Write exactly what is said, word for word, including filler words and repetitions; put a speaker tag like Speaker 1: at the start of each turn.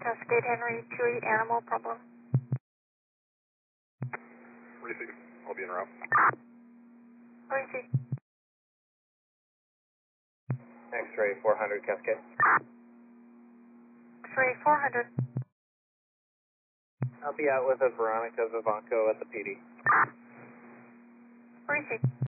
Speaker 1: Cascade Henry two eight animal problem.
Speaker 2: Receive. I'll be en route.
Speaker 1: Receive.
Speaker 3: X-ray four hundred Cascade.
Speaker 1: X-ray four hundred.
Speaker 3: I'll be out with a Veronica Vivanco at the P D.
Speaker 1: Receive.